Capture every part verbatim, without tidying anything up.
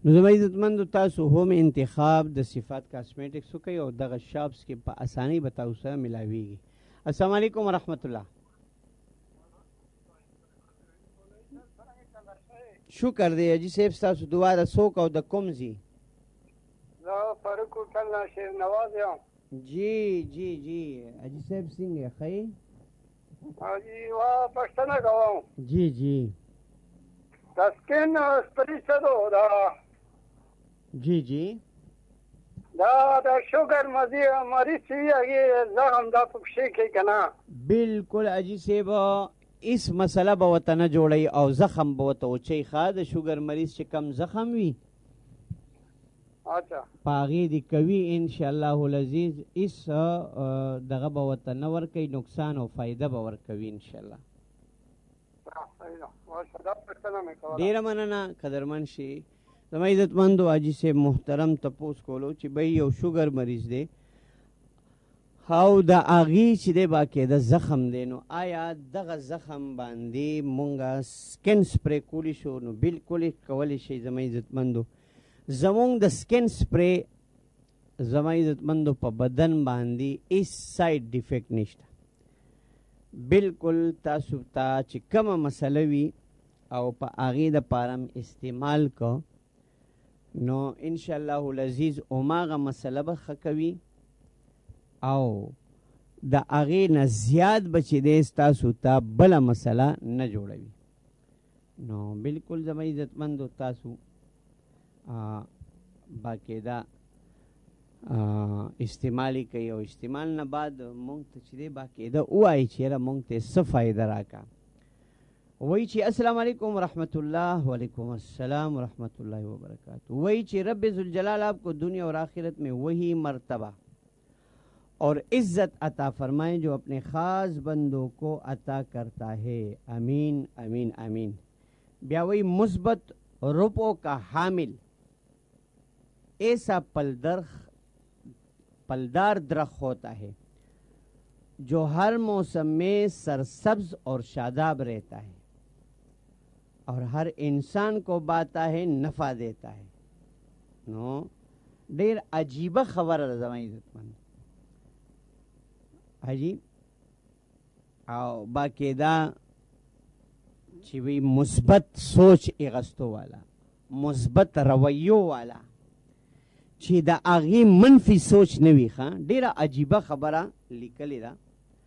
نو زما عزتمندو تاسو هم انتخاب د صفات کاسمیټکس وکړئ او دغه شاپس کې په اسانۍ به تاسو سره ملاویږي. السلام علیکم ورحمت الله. شکر دی اجي صاحب تاسو دعا د څوک او د کوم ځای؟ زه فاروق کوټل نه شیر نواز یم. جی جی جی اجي صاحب څنګه ښه؟ اجي وا پښتنه کوم. جی جی د سکین سپری څه دو دا؟ جی جی دا د شوګر مریض چې هغې زخم دا په پښې کې که نه؟ بالکل اجي صاحب اس مسله به ورته نه جوړوي او زخم به ورته اوچوي. ښه د شوګر مریض چې کم زخم وي اچھا په هغې دې کوي انشاءالله العزیز. اس دغه به ورته نه ورکوي، نقصان او فایده به ورکوي انشاءالله. ډېره مننه قدرمن شي. زما عزتمندو حاجي صاحب محترم تپوس کولو چې بھئی یو شوګر مریض دی او د هغې چې دی باقاعده زخم دی، نو آیا دغه زخم باندې مونږ سکن سپری کولی شو؟ نو بالکل کولی شي زما عزتمندو. زمونږ د سکن سپری زما عزتمندو په بدن باندې هیڅ سایډ ډیفیکټ نشته. بالکل تاسو ته چې کومه مسله وي او په هغې دپاره استعمال کو نو انشاءالله العزیز هماغه مسله به ښه کوي او د هغې نه زیات به چې دی ستاسو ته بله مسله نه جوړوي. نو بالکل زما عزتمندو تاسو باقاعده استعمالی کوي او استعمال نه بعد مونږ ته چې دی باقاعده ووایي چې یاره مونږ ته څه فایده راکړه. وی چې السلام علیکم ورحمت اللہ. وعلیکم السلام ورحمت اللہ وبرکاتہ. وی چې رب ذوالجلال آپ کو دنیا اور آخرت میں وہی مرتبہ اور عزت عطا فرمائے جو اپنے خاص بندوں کو عطا کرتا ہے. امین امین امین. بیا وی مثبت روپوں کا حامل ایسا پلدر پلدار درخت ہوتا ہے جو ہر موسم میں سرسبز اور شاداب رہتا ہے اور ہر انسان کو باتا ہے نفع دیتا ہے. نو ډیر عجیبه خبره ده زما عزتمند حاجی. او باقاعده چې وی مثبت سوچ اغستو والا، مثبت رویو والا، چې د هغې منفي سوچ نه وي. ښه ډیره عجیبه خبره لیکلې ده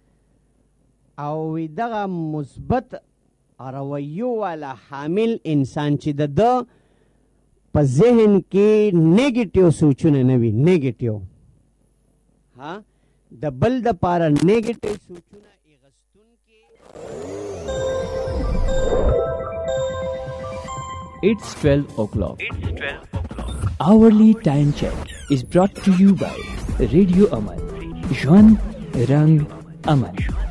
او دغه مثبت رویو والا حامل انسان چې د ده په ذهن کې نیگیټیو سوچونه نه وي. نیگیټیو ها د بل دپاره نیگیټیو سوچونه اغستونکي. It's twelve o'clock. It's twelve o'clock. Hourly time check is brought to you by Radio Aman. Jwan Rang Aman.